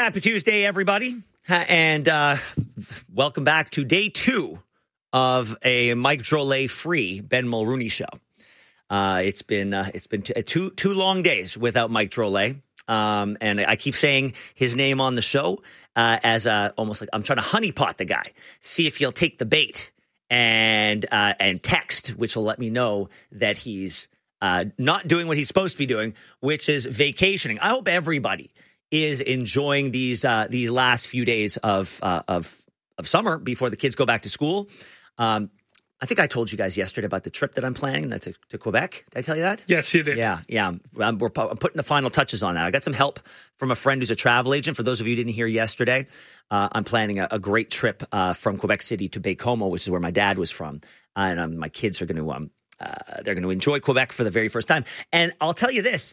Happy Tuesday, everybody. And welcome back to day 2 of a Mike Drolet free Ben Mulrooney show. It's been two long days without Mike Drolet. And I keep saying his name on the show as almost like I'm trying to honeypot the guy, see if he'll take the bait and text, which will let me know that he's not doing what he's supposed to be doing, which is vacationing. I hope everybody is enjoying these last few days of summer before the kids go back to school. I think I told you guys yesterday about the trip that I'm planning to Quebec. Did I tell you that? Yes, you did. Yeah. I'm putting the final touches on that. I got some help from a friend who's a travel agent. For those of you who didn't hear yesterday, I'm planning a great trip from Quebec City to Baie-Comeau, which is where my dad was from. And my kids are going to they're going to enjoy Quebec for the very first time. And I'll tell you this,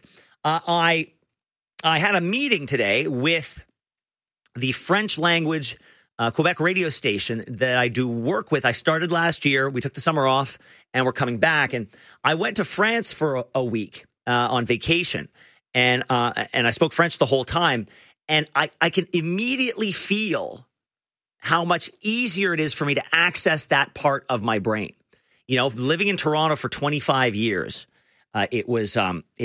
I had a meeting today with the French language Quebec radio station that I do work with. I started last year. We took the summer off and we're coming back. And I went to France for a week on vacation. And I spoke French the whole time. And I can immediately feel how much easier it is for me to access that part of my brain. You know, living in Toronto for 25 years, it was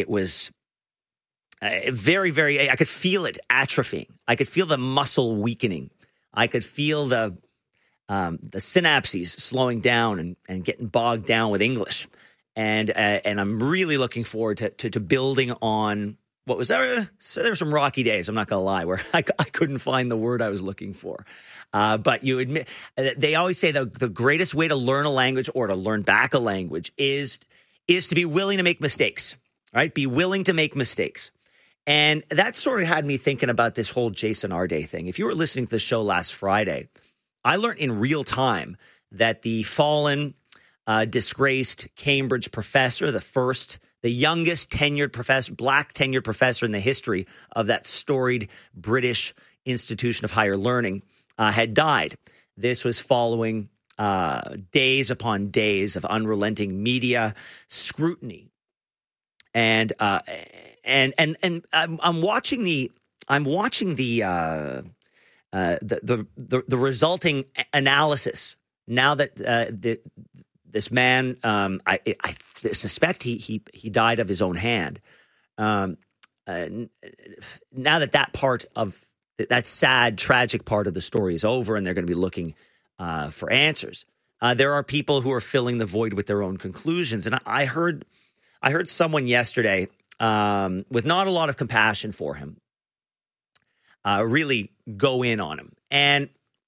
very, very, I could feel it atrophying. I could feel the muscle weakening. I could feel the synapses slowing down and getting bogged down with English. And I'm really looking forward to building on what was there. So there were some rocky days, I'm not going to lie, where I couldn't find the word I was looking for. But you admit, they always say the greatest way to learn a language or to learn back a language is to be willing to make mistakes, right? Be willing to make mistakes. And that sort of had me thinking about this whole Jason Arde thing. If you were listening to the show last Friday, I learned in real time that the fallen, disgraced Cambridge professor, the youngest tenured professor, black tenured professor in the history of that storied British institution of higher learning, had died. This was following days upon days of unrelenting media scrutiny. And I'm watching the resulting analysis now that this man, I suspect he died of his own hand. Now that part of that sad, tragic part of the story is over, and they're going to be looking for answers. There are people who are filling the void with their own conclusions, and I heard someone yesterday, with not a lot of compassion for him, really go in on him. And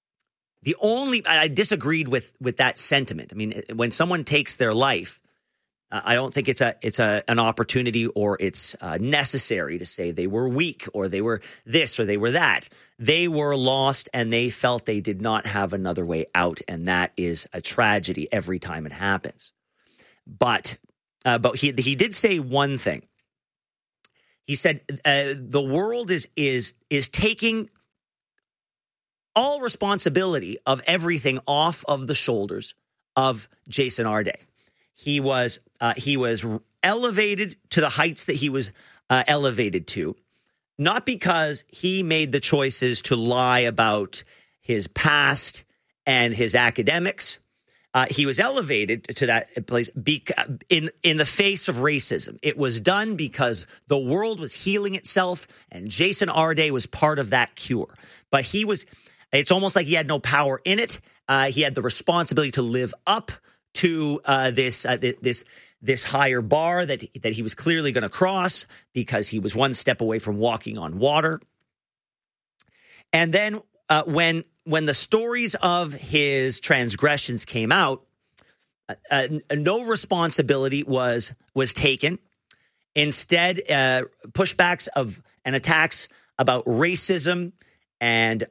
I disagreed with that sentiment. I mean, when someone takes their life, I don't think it's an opportunity or it's necessary to say they were weak or they were this or they were that. They were lost and they felt they did not have another way out. And that is a tragedy every time it happens. But he did say one thing. He said the world is taking all responsibility of everything off of the shoulders of Jason Arde. He was elevated to the heights that he was elevated to, not because he made the choices to lie about his past and his academics. He was elevated to that place in the face of racism. It was done because the world was healing itself, and Jason Arde was part of that cure. But it's almost like he had no power in it. He had the responsibility to live up to this higher bar that he was clearly going to cross because he was one step away from walking on water. And then when the stories of his transgressions came out, no responsibility was taken. Instead, pushbacks and attacks about racism and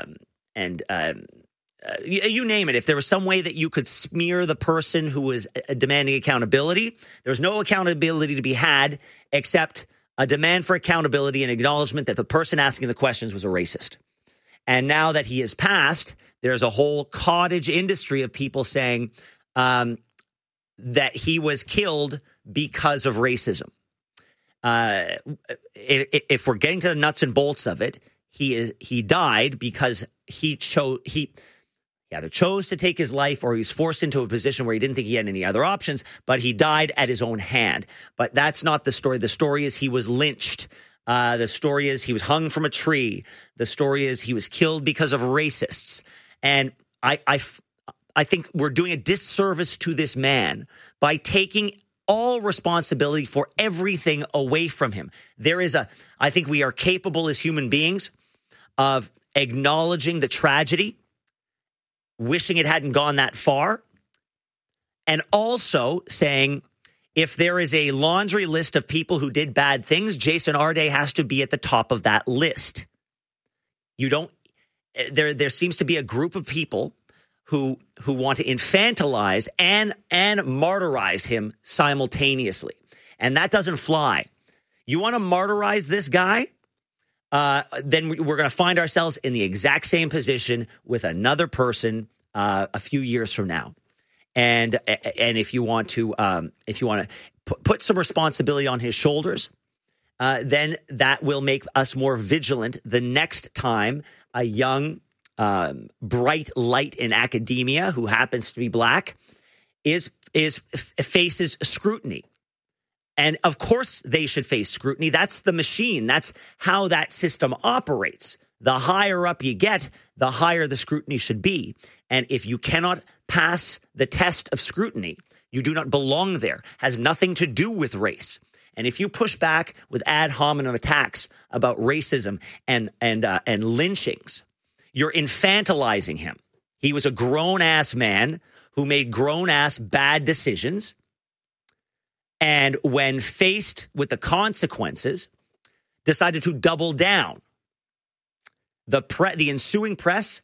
you name it. If there was some way that you could smear the person who was demanding accountability, there was no accountability to be had except a demand for accountability and acknowledgement that the person asking the questions was a racist. And now that he has passed, there's a whole cottage industry of people saying that he was killed because of racism. If we're getting to the nuts and bolts of it, he died because he either chose to take his life or he was forced into a position where he didn't think he had any other options, but he died at his own hand. But that's not the story. The story is he was lynched. The story is he was hung from a tree. The story is he was killed because of racists. And I think we're doing a disservice to this man by taking all responsibility for everything away from him. I think we are capable as human beings of acknowledging the tragedy, wishing it hadn't gone that far, and also saying, if there is a laundry list of people who did bad things, Jason Arde has to be at the top of that list. There seems to be a group of people who want to infantilize and martyrize him simultaneously. And that doesn't fly. You want to martyrize this guy? Then we're going to find ourselves in the exact same position with another person a few years from now. And if you want to put some responsibility on his shoulders, then that will make us more vigilant the next time a young, bright light in academia who happens to be black faces scrutiny. And of course they should face scrutiny. That's the machine. That's how that system operates. The higher up you get, the higher the scrutiny should be. And if you cannot pass the test of scrutiny, you do not belong there. Has nothing to do with race. And if you push back with ad hominem attacks about racism and lynchings, you're infantilizing him. He was a grown-ass man who made grown-ass bad decisions. And when faced with the consequences, decided to double down. The ensuing press,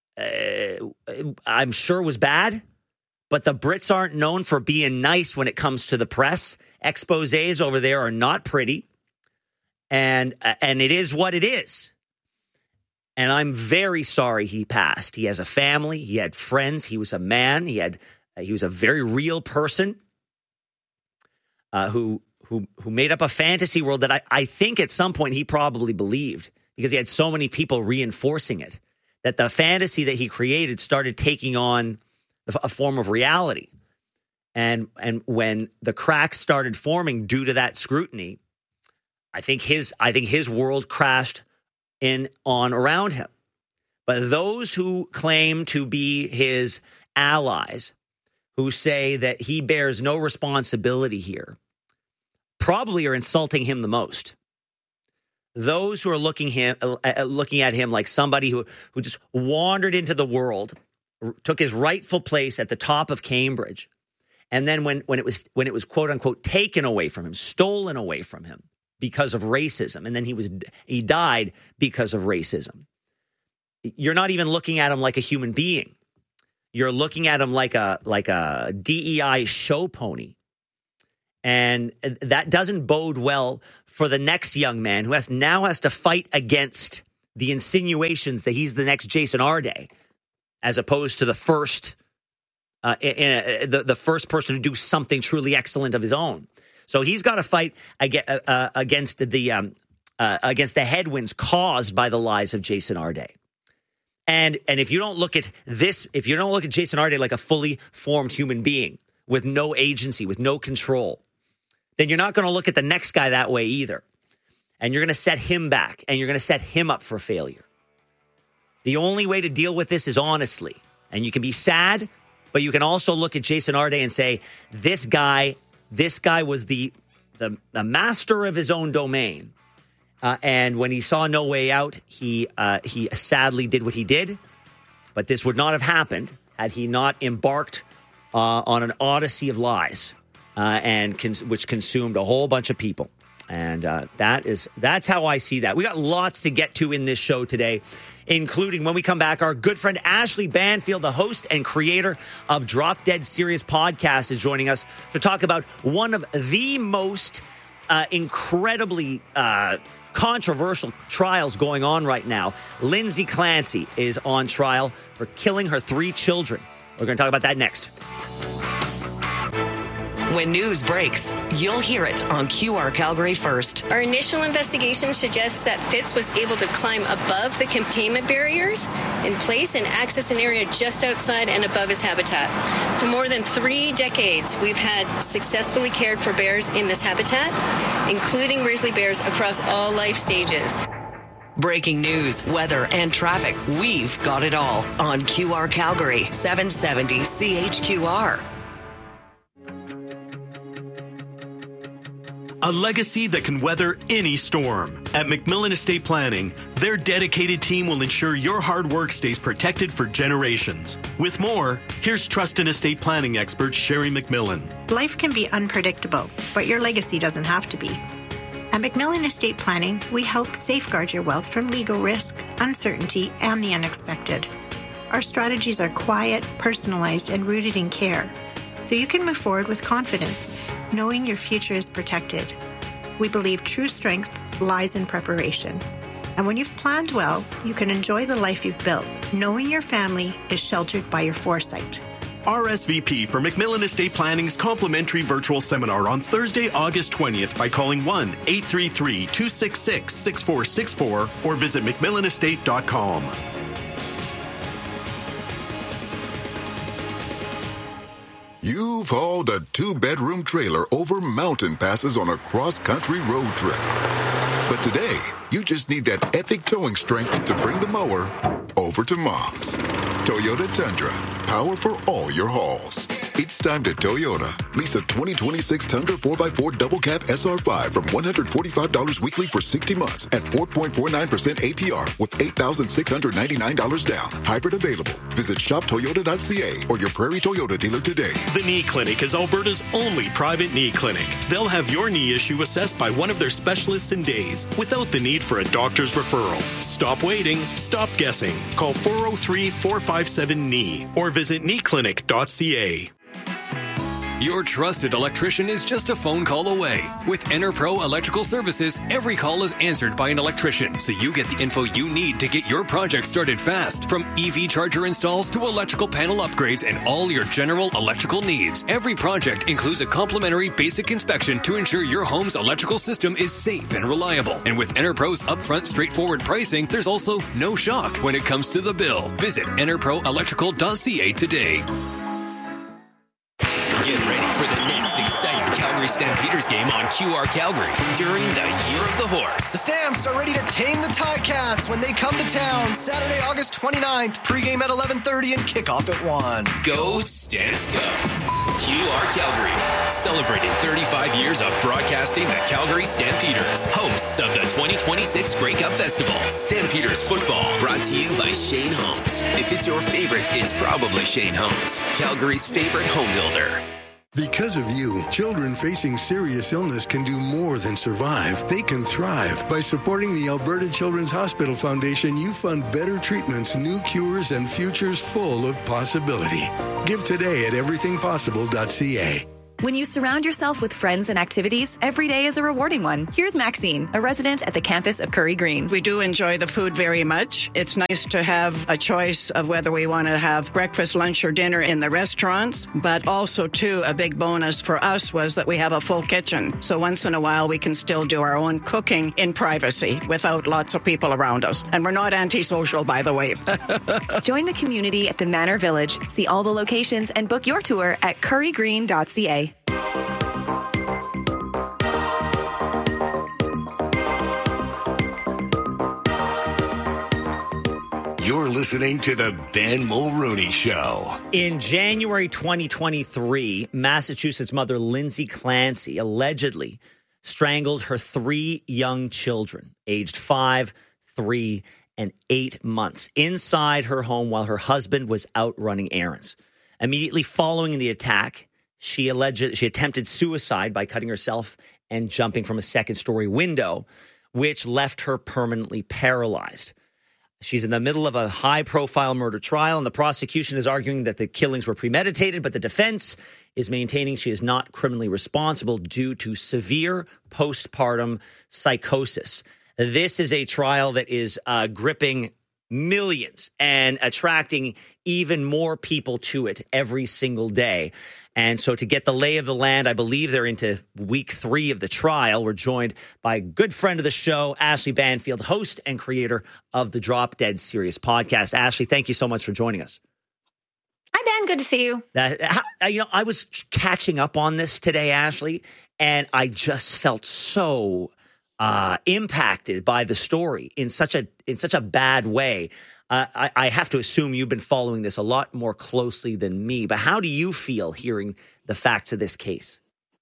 I'm sure, was bad, but the Brits aren't known for being nice when it comes to the press. Exposés over there are not pretty, and it is what it is. And I'm very sorry he passed. He has a family. He had friends. He was a man. He was a very real person who made up a fantasy world that I think at some point he probably believed, because he had so many people reinforcing it, that the fantasy that he created started taking on a form of reality. And when the cracks started forming due to that scrutiny, I think his world crashed around him. But those who claim to be his allies, who say that he bears no responsibility here, probably are insulting him the most. Those who are looking at him like somebody who just wandered into the world, took his rightful place at the top of Cambridge, and then when it was quote unquote taken away from him, stolen away from him because of racism, and then he died because of racism. You're not even looking at him like a human being. You're looking at him like a DEI show pony. And that doesn't bode well for the next young man who now has to fight against the insinuations that he's the next Jason Arde, as opposed to the first person to do something truly excellent of his own. So he's got to fight against the headwinds caused by the lies of Jason Arde. And if you don't look at Jason Arde like a fully formed human being with no agency, with no control, then you're not going to look at the next guy that way either. And you're going to set him back, and you're going to set him up for failure. The only way to deal with this is honestly. And you can be sad, but you can also look at Jason Arde and say, this guy was the master of his own domain. And when he saw no way out, he sadly did what he did. But this would not have happened had he not embarked on an odyssey of lies, which consumed a whole bunch of people. And that's how I see that. We got lots to get to in this show today, including when we come back, our good friend Ashley Banfield, the host and creator of Drop Dead Serious Podcast, is joining us to talk about one of the most incredibly controversial trials going on right now. Lindsay Clancy is on trial for killing her 3 children. We're going to talk about that next. When news breaks, you'll hear it on QR Calgary first. Our initial investigation suggests that Fitz was able to climb above the containment barriers in place and access an area just outside and above his habitat. For more than 3 decades, we've had successfully cared for bears in this habitat, including grizzly bears across all life stages. Breaking news, weather, and traffic. We've got it all on QR Calgary, 770 CHQR. A legacy that can weather any storm. At McMillan Estate Planning, their dedicated team will ensure your hard work stays protected for generations. With more, here's trust and estate planning expert Sherry McMillan. Life can be unpredictable, but your legacy doesn't have to be. At McMillan Estate Planning, we help safeguard your wealth from legal risk, uncertainty, and the unexpected. Our strategies are quiet, personalized, and rooted in care, so you can move forward with confidence, knowing your future is protected. We believe true strength lies in preparation. And when you've planned well, you can enjoy the life you've built, knowing your family is sheltered by your foresight. RSVP for McMillan Estate Planning's complimentary virtual seminar on Thursday, August 20th by calling 1-833-266-6464 or visit McMillanestate.com. You've hauled a 2-bedroom trailer over mountain passes on a cross-country road trip. But today, you just need that epic towing strength to bring the mower over to Mom's. Toyota Tundra, power for all your hauls. It's time to Toyota. Lease a 2026 Tundra 4x4 double cab SR5 from $145 weekly for 60 months at 4.49% APR with $8,699 down. Hybrid available. Visit shoptoyota.ca or your Prairie Toyota dealer today. The Knee Clinic is Alberta's only private knee clinic. They'll have your knee issue assessed by one of their specialists in days without the need for a doctor's referral. Stop waiting. Stop guessing. Call 403-457-KNEE or visit kneeclinic.ca. Your trusted electrician is just a phone call away. With EnerPro Electrical Services, every call is answered by an electrician, so you get the info you need to get your project started fast. From EV charger installs to electrical panel upgrades and all your general electrical needs. Every project includes a complimentary basic inspection to ensure your home's electrical system is safe and reliable. And with EnerPro's upfront, straightforward pricing, there's also no shock when it comes to the bill. Visit EnerProElectrical.ca today. Get ready for the next exciting Calgary Stampeders game on QR Calgary during the Year of the Horse. The Stamps are ready to tame the Ticats when they come to town Saturday, August 29th. Pregame at 11:30 and kickoff at 1. Go Stamps go! QR Calgary, celebrating 35 years of broadcasting the Calgary Stampeders, hosts of the 2026 Grey Cup Festival. Stampeders football, brought to you by Shane Homes. If it's your favorite, it's probably Shane Homes, Calgary's favorite home builder. Because of you, children facing serious illness can do more than survive. They can thrive. By supporting the Alberta Children's Hospital Foundation, you fund better treatments, new cures, and futures full of possibility. Give today at everythingpossible.ca. When you surround yourself with friends and activities, every day is a rewarding one. Here's Maxine, a resident at the campus of Curry Green. We do enjoy the food very much. It's nice to have a choice of whether we want to have breakfast, lunch, or dinner in the restaurants, but also, too, a big bonus for us was that we have a full kitchen. So once in a while, we can still do our own cooking in privacy without lots of people around us. And we're not antisocial, by the way. Join the community at the Manor Village. See all the locations and book your tour at currygreen.ca. You're listening to the Ben Mulrooney Show. In January 2023, Massachusetts mother Lindsay Clancy allegedly strangled her 3 young children, aged 5, 3, and 8 months, inside her home while her husband was out running errands. Immediately following the attack, she attempted suicide by cutting herself and jumping from a second-story window, which left her permanently paralyzed. She's in the middle of a high-profile murder trial, and the prosecution is arguing that the killings were premeditated, but the defense is maintaining she is not criminally responsible due to severe postpartum psychosis. This is a trial that is gripping millions and attracting even more people to it every single day. And so to get the lay of the land, I believe they're into week 3 of the trial. We're joined by a good friend of the show, Ashley Banfield, host and creator of the Drop Dead Serious podcast. Ashley, thank you so much for joining us. Hi, Ben. Good to see you. I was catching up on this today, Ashley, and I just felt so impacted by the story in such a bad way. I have to assume you've been following this a lot more closely than me, but how do you feel hearing the facts of this case?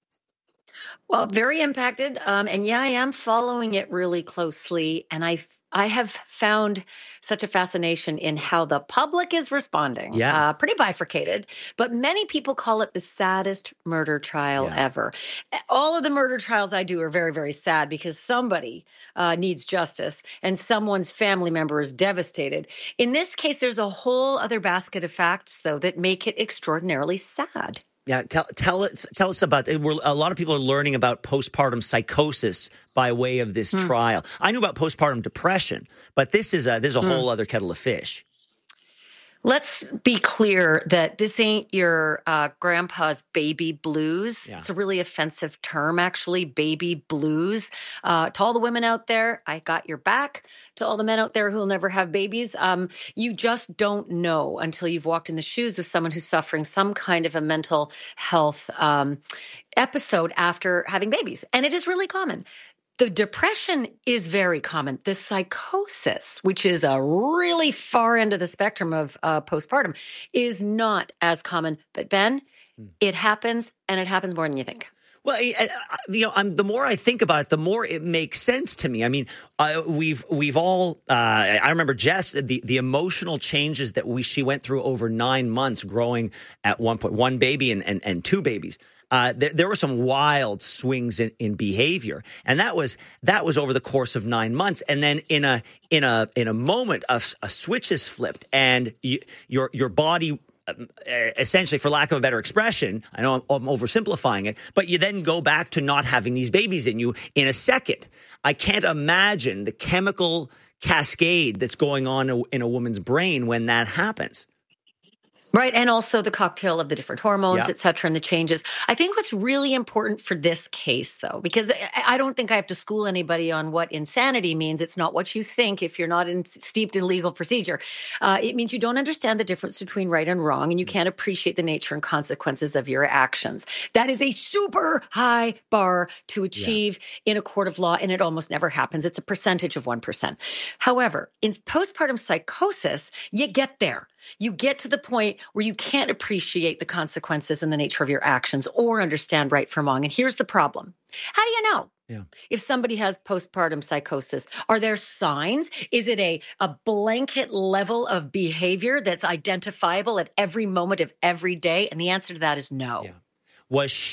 Well, very impacted. And yeah, I am following it really closely. And I have found such a fascination in how the public is responding. Yeah. Pretty bifurcated, but many people call it the saddest murder trial ever. All of the murder trials I do are very, very sad because somebody needs justice and someone's family member is devastated. In this case, there's a whole other basket of facts, though, that make it extraordinarily sad. Yeah, tell us about it. A lot of people are learning about postpartum psychosis by way of this trial. I knew about postpartum depression, but this is a whole other kettle of fish. Let's be clear that this ain't your grandpa's baby blues. Yeah. It's a really offensive term, actually, baby blues. To all the women out there, I got your back. To all the men out there who will never have babies, you just don't know until you've walked in the shoes of someone who's suffering some kind of a mental health episode after having babies. And it is really common. The depression is very common. The psychosis, which is a really far end of the spectrum of postpartum, is not as common. But Ben, it happens, and it happens more than you think. Well, the more I think about it, the more it makes sense to me. I mean, we've all. I remember Jess, the emotional changes that she went through over 9 months, growing at one baby and 2 babies. There were some wild swings in behavior, and that was over the course of 9 months. And then in a moment, a switch is flipped, and your body, essentially, for lack of a better expression, I know I'm oversimplifying it, but you then go back to not having these babies in you in a second. I can't imagine the chemical cascade that's going on in a woman's brain when that happens. Right. And also the cocktail of the different hormones, et cetera, and the changes. I think what's really important for this case, though, because I don't think I have to school anybody on what insanity means. It's not what you think if you're not steeped in legal procedure. It means you don't understand the difference between right and wrong, and you can't appreciate the nature and consequences of your actions. That is a super high bar to achieve in a court of law, and it almost never happens. It's a percentage of 1%. However, in postpartum psychosis, you get there. You get to the point where you can't appreciate the consequences and the nature of your actions or understand right from wrong. And here's the problem. How do you know if somebody has postpartum psychosis? Are there signs? Is it a blanket level of behavior that's identifiable at every moment of every day? And the answer to that is no. Yeah. What's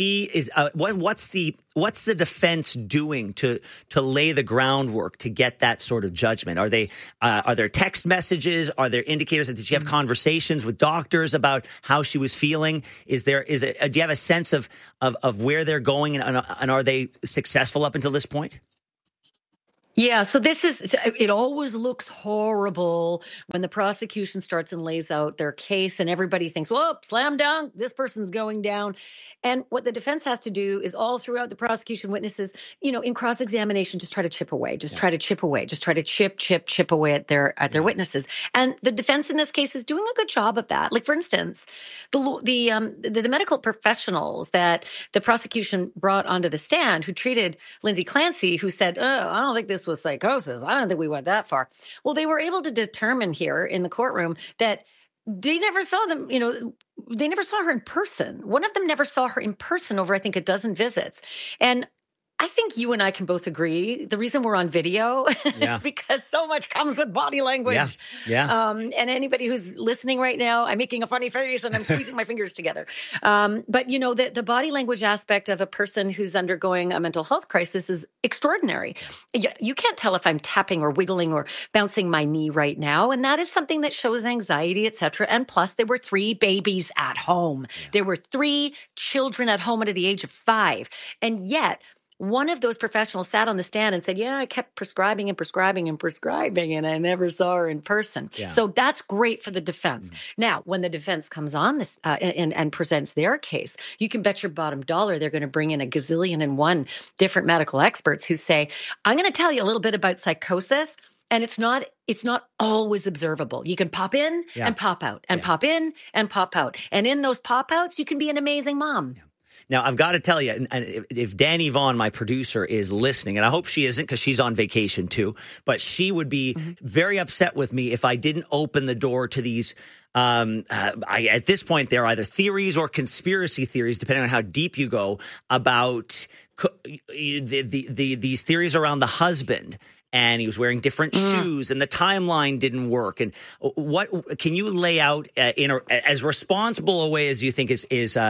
the defense doing to lay the groundwork to get that sort of judgment? Are there text messages? Are there indicators? Did she have conversations with doctors about how she was feeling? Do you have a sense of where they're going, and are they successful up until this point? Yeah, so it always looks horrible when the prosecution starts and lays out their case and everybody thinks, well, slam dunk, this person's going down. And what the defense has to do is all throughout the prosecution, witnesses, in cross-examination, just try to chip away, try to chip away at their witnesses. And the defense in this case is doing a good job of that. Like, for instance, the medical professionals that the prosecution brought onto the stand who treated Lindsay Clancy, who said, I don't think this was psychosis. I don't think we went that far. Well, they were able to determine here in the courtroom that they never saw them, they never saw her in person. One of them never saw her in person over, I think, a dozen visits. And I think you and I can both agree. The reason we're on video is because so much comes with body language. Yeah. And anybody who's listening right now, I'm making a funny face and I'm squeezing my fingers together. But the body language aspect of a person who's undergoing a mental health crisis is extraordinary. You can't tell if I'm tapping or wiggling or bouncing my knee right now. And that is something that shows anxiety, et cetera. And plus, there were 3 babies at home. Yeah. There were 3 children at home under the age of 5. And yet, one of those professionals sat on the stand and said, yeah, I kept prescribing and prescribing and prescribing, and I never saw her in person. Yeah. So that's great for the defense. Now, when the defense comes on this and presents their case, you can bet your bottom dollar they're going to bring in a gazillion and one different medical experts who say, I'm going to tell you a little bit about psychosis. And it's not always observable. You can pop in and pop out and pop in and pop out. And in those pop outs, you can be an amazing mom. Yeah. Now, I've got to tell you, and if Danny Vaughn, my producer, is listening, and I hope she isn't because she's on vacation too, but she would be very upset with me if I didn't open the door to these. At this point, they're either theories or conspiracy theories, depending on how deep you go, about these theories around the husband. And he was wearing different shoes, and the timeline didn't work. And what can you lay out in as responsible a way as you think is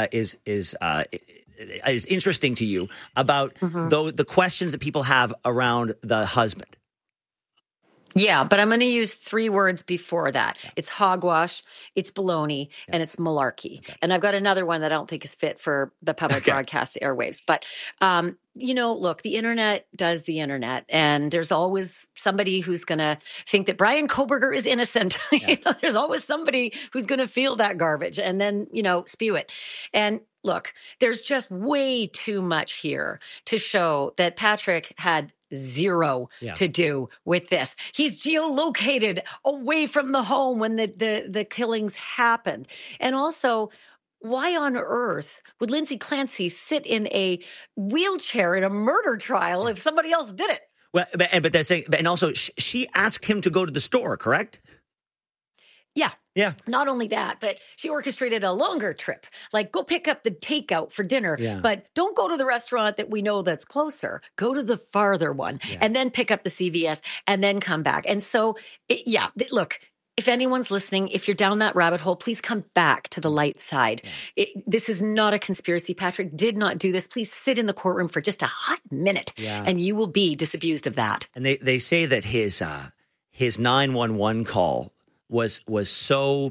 interesting to you about the questions that people have around the husband? Yeah, but I'm going to use 3 words before that. It's hogwash, it's baloney, and it's malarkey. Okay. And I've got another one that I don't think is fit for the public broadcast airwaves. But, look, the internet does the internet. And there's always somebody who's going to think that Brian Kohberger is innocent. There's always somebody who's going to feel that garbage and then, spew it. And look, there's just way too much here to show that Patrick had zero to do with this. He's geolocated away from the home when the killings happened. And also, why on earth would Lindsay Clancy sit in a wheelchair in a murder trial if somebody else did it? Well, but they're saying, and also she asked him to go to the store, correct? Yeah. Yeah. Not only that, but she orchestrated a longer trip. Like, go pick up the takeout for dinner, but don't go to the restaurant that we know that's closer. Go to the farther one and then pick up the CVS and then come back. And so, look, if anyone's listening, if you're down that rabbit hole, please come back to the light side. This is not a conspiracy. Patrick did not do this. Please sit in the courtroom for just a hot minute and you will be disabused of that. And they say that his 911 call was so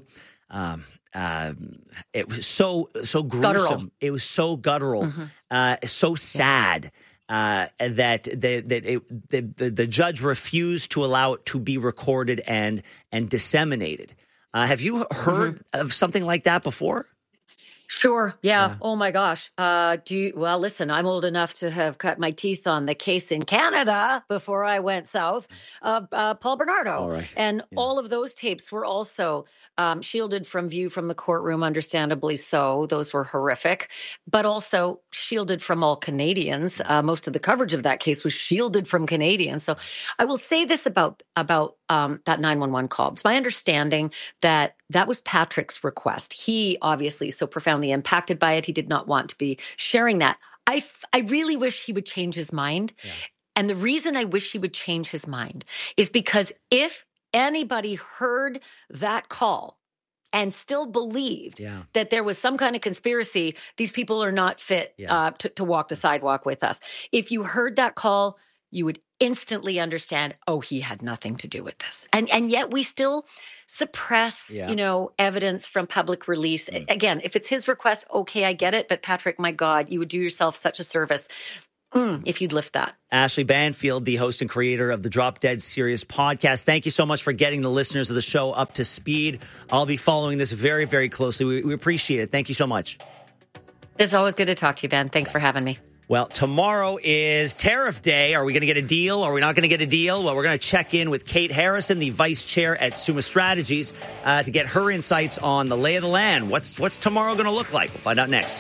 it was so gruesome. Guttural. It was so guttural, so sad that the judge refused to allow it to be recorded and disseminated. Have you heard of something like that before? Sure. Yeah. Oh my gosh. Well, listen, I'm old enough to have cut my teeth on the case in Canada before I went south of Paul Bernardo. All right. And all of those tapes were also shielded from view from the courtroom, understandably so. Those were horrific, but also shielded from all Canadians. Most of the coverage of that case was shielded from Canadians. So I will say this about that 911 call. It's my understanding that was Patrick's request. He obviously so profoundly impacted by it. He did not want to be sharing that. I really wish he would change his mind. Yeah. And the reason I wish he would change his mind is because if anybody heard that call and still believed that there was some kind of conspiracy, these people are not fit to walk the sidewalk with us. If you heard that call, you would instantly understand, he had nothing to do with this. And yet we still suppress, evidence from public release. Again, if it's his request, okay, I get it. But Patrick, my God, you would do yourself such a service if you'd lift that. Ashley Banfield, the host and creator of the Drop Dead Serious podcast. Thank you so much for getting the listeners of the show up to speed. I'll be following this very, very closely. We appreciate it. Thank you so much. It's always good to talk to you, Ben. Thanks for having me. Well, tomorrow is Tariff Day. Are we going to get a deal? Are we not going to get a deal? Well, we're going to check in with Kate Harrison, the vice chair at Summa Strategies, to get her insights on the lay of the land. What's tomorrow going to look like? We'll find out next.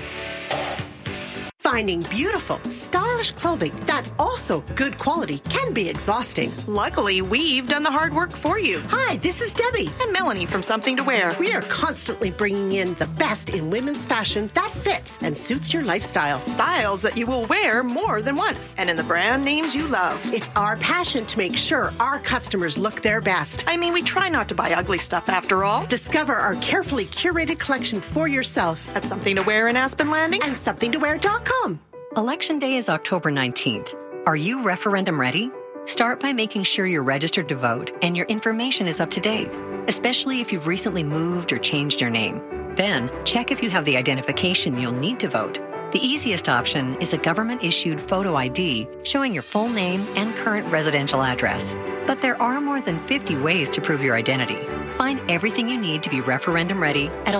Finding beautiful, stylish clothing that's also good quality can be exhausting. Luckily, we've done the hard work for you. Hi, this is Debbie. And Melanie from Something to Wear. We are constantly bringing in the best in women's fashion that fits and suits your lifestyle. Styles that you will wear more than once. And in the brand names you love. It's our passion to make sure our customers look their best. I mean, we try not to buy ugly stuff after all. Discover our carefully curated collection for yourself at Something to Wear in Aspen Landing and somethingtowear.com. Election Day is October 19th. Are you referendum ready? Start by making sure you're registered to vote and your information is up to date, especially if you've recently moved or changed your name. Then, check if you have the identification you'll need to vote. The easiest option is a government-issued photo ID showing your full name and current residential address. But there are more than 50 ways to prove your identity. Find everything you need to be referendum ready at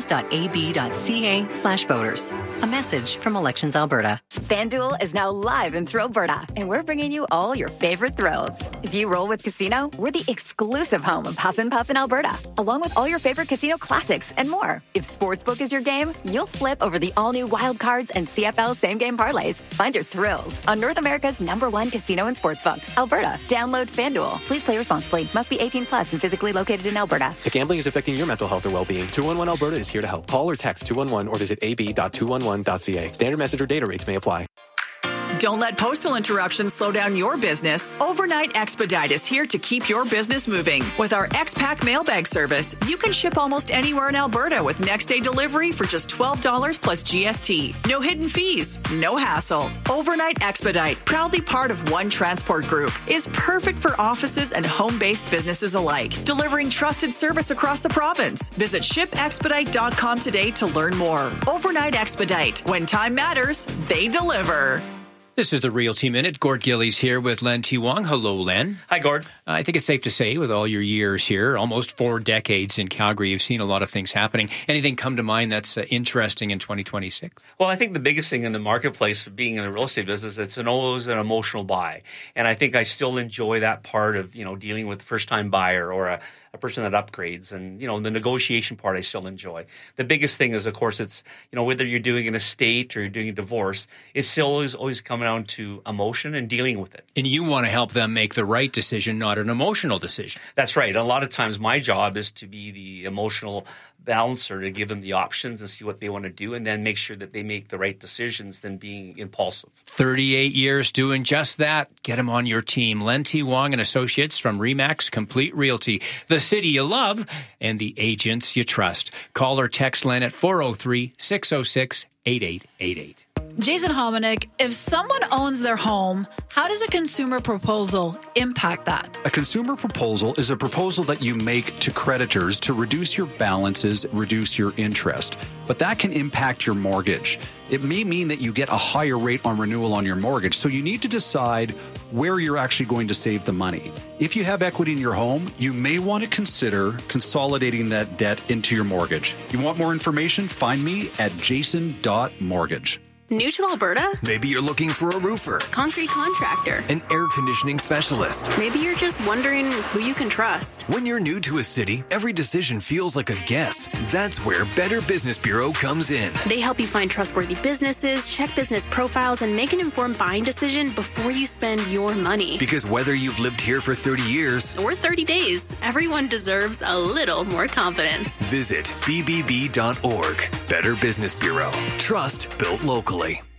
elections.ab.ca/voters. A message from Elections Alberta. FanDuel is now live in Thrillberta, and we're bringing you all your favorite thrills. If you roll with Casino, we're the exclusive home of Huff and Puff in Alberta, along with all your favorite casino classics and more. If Sportsbook is your game, you'll flip over the all-new Wild Cards and CFL same-game parlays. Find your thrills on North America's #1 casino and sportsbook, Alberta. Download FanDuel. Please play responsibly. Must be 18 plus and physically located in Alberta. If gambling is affecting your mental health or well-being, 211 Alberta is here to help. Call or text 211 or visit ab.211.ca. Standard message or data rates may apply. Don't let postal interruptions slow down your business. Overnight Expedite is here to keep your business moving. With our X-Pack mailbag service, you can ship almost anywhere in Alberta with next-day delivery for just $12 plus GST. No hidden fees, no hassle. Overnight Expedite, proudly part of One Transport Group, is perfect for offices and home-based businesses alike, delivering trusted service across the province. Visit shipexpedite.com today to learn more. Overnight Expedite. When time matters, they deliver. This is the Realty Minute. Gord Gillies here with Len T. Wong. Hello, Len. Hi, Gord. I think it's safe to say, with all your years here, almost 4 decades in Calgary, you've seen a lot of things happening. Anything come to mind that's interesting in 2026? Well, I think the biggest thing in the marketplace, being in the real estate business, it's always an emotional buy. And I think I still enjoy that part of, dealing with a first-time buyer or a person that upgrades, and the negotiation part I still enjoy. The biggest thing is, of course, it's whether you're doing an estate or you're doing a divorce, it's still always coming down to emotion and dealing with it. And you want to help them make the right decision, not an emotional decision. That's right. A lot of times my job is to be the emotional balancer, to give them the options and see what they want to do, and then make sure that they make the right decisions than being impulsive. 38 years doing just that. Get them on your team. Len T. Wong and Associates from RE/MAX Complete Realty. The city you love and the agents you trust. Call or text Len at 403-606-8888. Jason Hominick, if someone owns their home, how does a consumer proposal impact that? A consumer proposal is a proposal that you make to creditors to reduce your balances, reduce your interest. But that can impact your mortgage. It may mean that you get a higher rate on renewal on your mortgage, so you need to decide where you're actually going to save the money. If you have equity in your home, you may want to consider consolidating that debt into your mortgage. You want more information? Find me at jason.mortgage. New to Alberta? Maybe you're looking for a roofer, Concrete contractor, an air conditioning specialist. Maybe you're just wondering who you can trust. When you're new to a city, every decision feels like a guess. That's where Better Business Bureau comes in. They help you find trustworthy businesses, check business profiles, and make an informed buying decision before you spend your money. Because whether you've lived here for 30 years or 30 days, everyone deserves a little more confidence. Visit bbb.org. Better Business Bureau. Trust built locally.